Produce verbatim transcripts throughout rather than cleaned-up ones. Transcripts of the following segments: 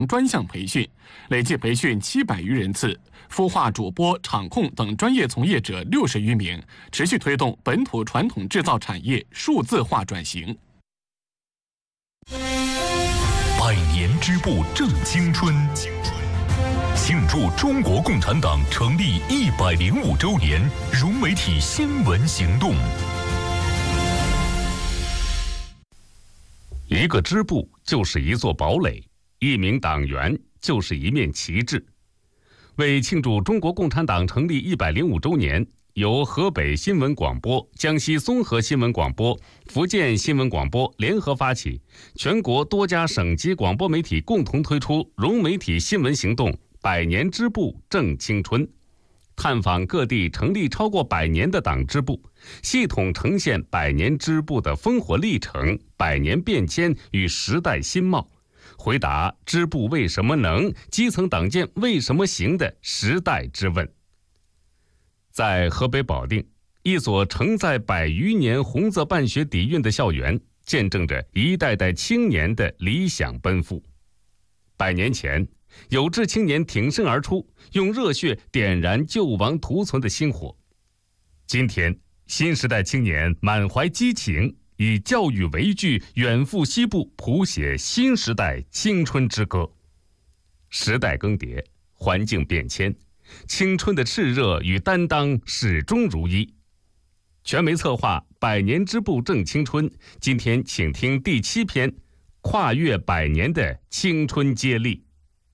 专项培训，累计培训七百余人次，孵化主播、场控等专业从业者六十余名，持续推动本土传统制造产业数字化转型。 百年织布正青春，庆祝中国共产党成立一百零五周年，融媒体新闻行动。一个织布就是一座堡垒，一名党员就是一面旗帜。为庆祝中国共产党成立一百零五周年，由河北新闻广播、江西综合新闻广播、福建新闻广播联合发起，全国多家省级广播媒体共同推出融媒体新闻行动百年织布正青春，探访各地成立超过百年的党支部，系统呈现百年织布的烽火历程、百年变迁与时代新貌，回答织布为什么能、基层党建为什么行的时代之问。在河北保定，一所承载百余年红色办学底蕴的校园，见证着一代代青年的理想奔赴。百年前，有志青年挺身而出，用热血点燃救亡图存的星火。今天，新时代青年满怀激情，以教育为据，远赴西部，谱写新时代青春之歌。时代更迭，环境变迁，青春的炽热与担当始终如一。全媒策划百年织布正青春，今天请听第七篇，跨越百年的青春接力。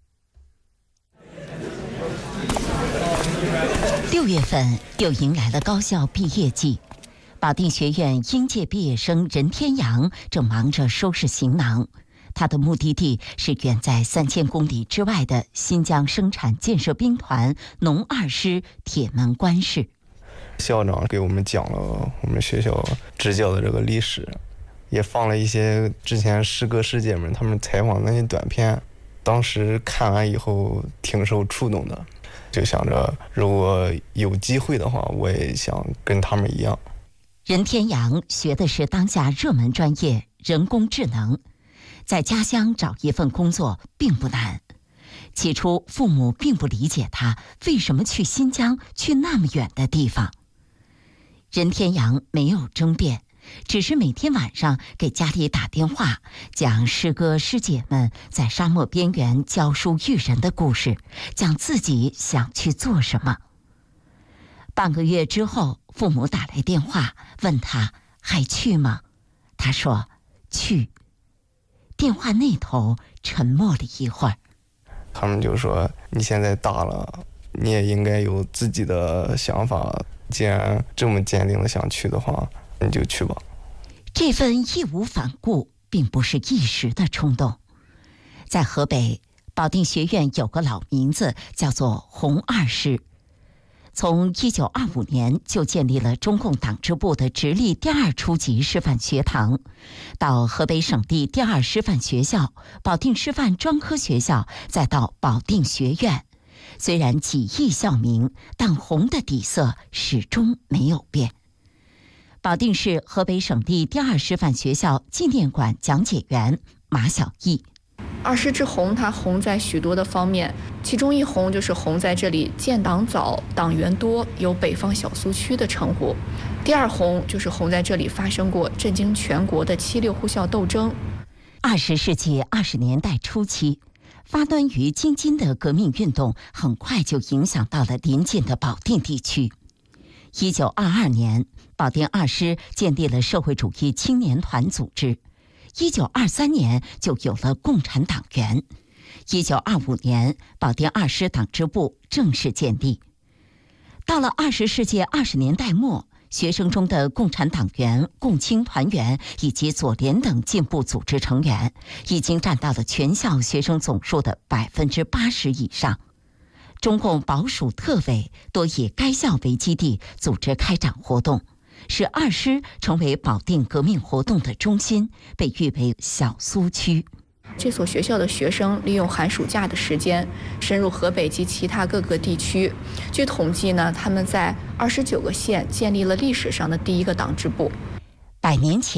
六月份又迎来了高校毕业季，保定学院应届毕业生任天阳正忙着收拾行囊。他的目的地是远在三千公里之外的新疆生产建设兵团农二师铁门关市。 校长给我们讲了我们学校支教的这个历史，也放了一些之前师哥师姐们他们采访的那些短片，当时看完以后挺受触动的，就想着如果有机会的话，我也想跟他们一样。 任天阳学的是当下热门专业人工智能，在家乡找一份工作并不难。起初父母并不理解他为什么去新疆，去那么远的地方。任天阳没有争辩，只是每天晚上给家里打电话，讲师哥师姐们在沙漠边缘教书育人的故事，讲自己想去做什么。半个月之后，父母打来电话问他还去吗？他说去。电话那头沉默了一会儿， 他们就说你现在大了，你也应该有自己的想法，既然这么坚定的想去的话，你就去吧。 这份义无反顾并不是一时的冲动。在河北，保定学院有个老名字叫做红二师，从一九二五年就建立了中共党支部的直隶第二初级师范学堂，到河北省立第二师范学校、保定师范专科学校，再到保定学院。虽然几易校名，但红的底色始终没有变。保定市河北省立第二师范学校纪念馆讲解员马小艺。 二师之红，它红在许多的方面，其中一红就是红在这里建党早、党员多，有北方小苏区的称呼。第二红就是红在这里发生过震惊全国的七六护校斗争。 二十世纪二十年代初期，发端于京津的革命运动很快就影响到了邻近的保定地区。一九二二年，保定二师建立了社会主义青年团组织。一九二三年就有了共产党员。一九二五年，保定二师党支部正式建立。到了二十世纪二十年代末，学生中的共产党员、共青团员以及左联等进步组织成员，已经占到了全校学生总数的百分之八十以上。中共保属特委多以该校为基地组织开展活动，使二师成为保定革命活动的中心，被誉为小苏区。 这所学校的学生利用寒暑假的时间，深入河北及其他各个地区。据统计呢，他们在二十九个县建立了历史上的第一个党支部。 百年前，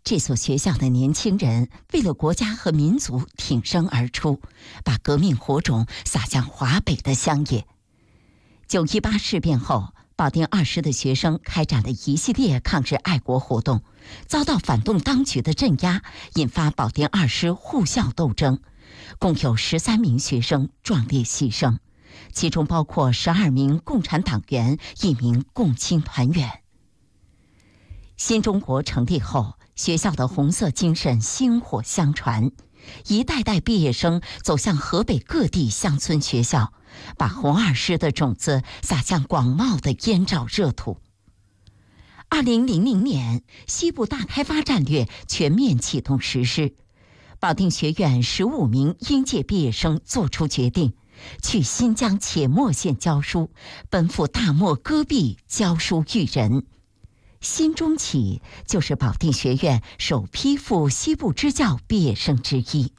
这所学校的年轻人为了国家和民族挺身而出，把革命火种撒向华北的乡野。九一八事变后，保定二师的学生开展了一系列抗日爱国活动，遭到反动当局的镇压，引发保定二师护校斗争，共有十三名学生壮烈牺牲，其中包括十二名共产党员，一名共青团员。新中国成立后，学校的红色精神薪火相传，一代代毕业生走向河北各地乡村学校，把红二师的种子撒向广袤的燕赵热土。二零零零年，西部大开发战略全面启动实施，保定学院十五名应届毕业生作出决定，去新疆且末县教书，奔赴大漠戈壁教书育人。新中起就是保定学院首批赴西部支教毕业生之一。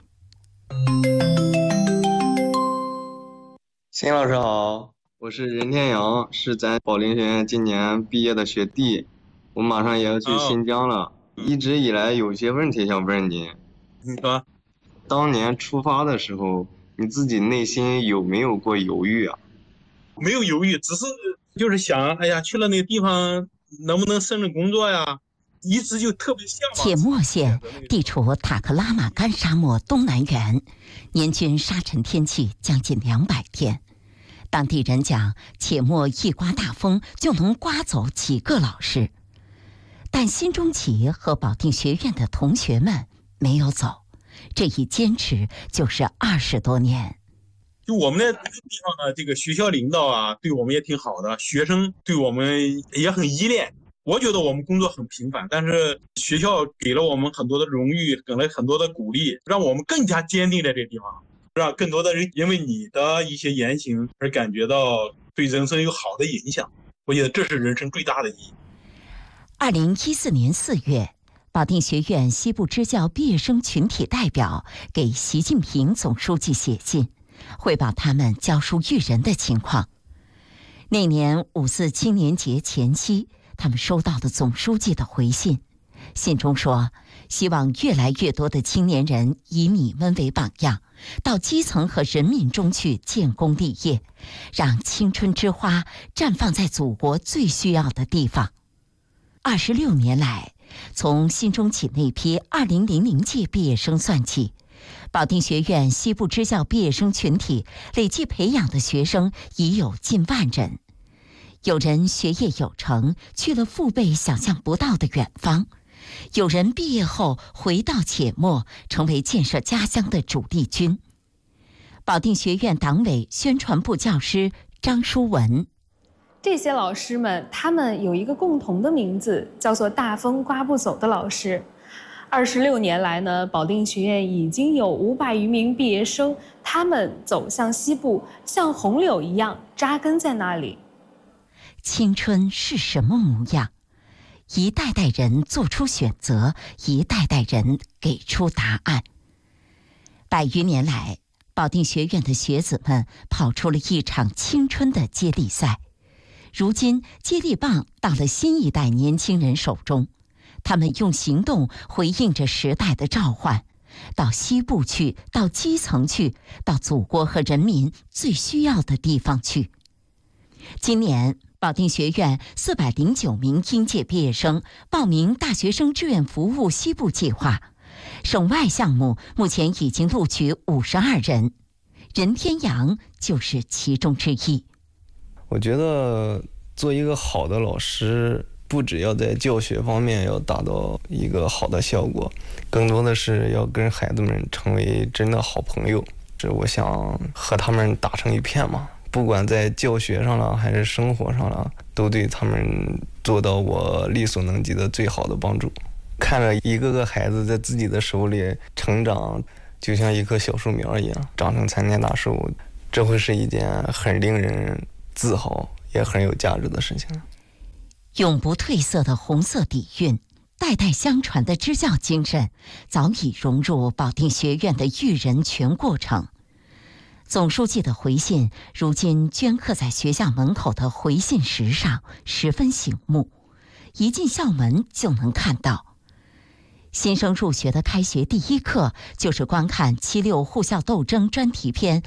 辛老师好，我是任天阳，是咱保定学院今年毕业的学弟，我马上也要去新疆了，哦、一直以来有些问题想问您。 你说， 当年出发的时候，你自己内心有没有过犹豫啊？ 没有犹豫，只是就是想，哎呀，去了那个地方能不能胜任工作呀？一直就特别向往。 且末县地处塔克拉玛干沙漠东南缘，年均沙尘天气将近两百天。当地人讲，且末一刮大风就能刮走几个老师。但新中起和保定学院的同学们没有走，这一坚持就是二十多年。 就我们那地方的这个学校领导啊，对我们也挺好的，学生对我们也很依恋。我觉得我们工作很平凡，但是学校给了我们很多的荣誉，给了很多的鼓励，让我们更加坚定在这个地方，让更多的人因为你的一些言行而感觉到对人生有好的影响。我觉得这是人生最大的意义。 二零一四年四月，保定学院西部支教毕业生群体代表给习近平总书记写信，汇报他们教书育人的情况。那年五四青年节前夕，他们收到的总书记的回信，信中说，希望越来越多的青年人以你们为榜样，到基层和人民中去建功立业，让青春之花绽放在祖国最需要的地方。二十六年来，从新中起那批二零零零届毕业生算起，保定学院西部支教毕业生群体累计培养的学生已有近万人。有人学业有成，去了父辈想象不到的远方；有人毕业后回到且末，成为建设家乡的主力军。保定学院党委宣传部教师张淑文： 这些老师们，他们有一个共同的名字，叫做大风刮不走的老师。二十六年来呢，保定学院已经有五百余名毕业生，他们走向西部，像红柳一样扎根在那里。 青春是什么模样？一代代人做出选择，一代代人给出答案。百余年来，保定学院的学子们跑出了一场青春的接力赛。如今，接力棒到了新一代年轻人手中，他们用行动回应着时代的召唤，到西部去，到基层去，到祖国和人民最需要的地方去。今年，保定学院四百零九名应届毕业生报名大学生志愿服务西部计划，省外项目目前已经录取五十二人，任天阳就是其中之一。 我觉得做一个好的老师，不只要在教学方面要达到一个好的效果，更多的是要跟孩子们成为真的好朋友。这我想和他们打成一片嘛。不管在教学上了还是生活上了，都对他们做到我力所能及的最好的帮助。看着一个个孩子在自己的手里成长，就像一棵小树苗一样，长成参天大树，这会是一件很令人自豪也很有价值的事情。 永不褪色的红色底蕴，代代相传的支教精神，早已融入保定学院的育人全过程。总书记的回信如今镌刻在学校门口的回信石上，十分醒目，一进校门就能看到。 新生入学的开学第一课就是观看七六护校斗争专题片《